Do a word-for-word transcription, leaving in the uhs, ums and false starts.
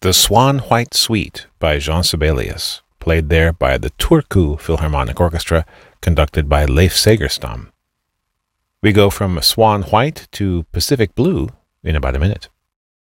The Swan White Suite by Jean Sibelius, played there by the Turku Philharmonic Orchestra, conducted by Leif Segerstam. We go from Swan White to Pacific Blue in about a minute.